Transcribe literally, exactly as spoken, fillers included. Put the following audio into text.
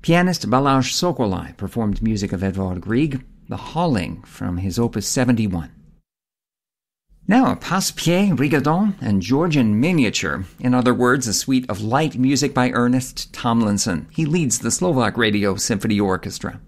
Pianist Balázs Szokolai performed music of Edvard Grieg, The Hauling from his Opus seventy-one. Now, Passepied, Rigodon, and Georgian Miniature, in other words, a suite of light music by Ernest Tomlinson. He leads the Slovak Radio Symphony Orchestra.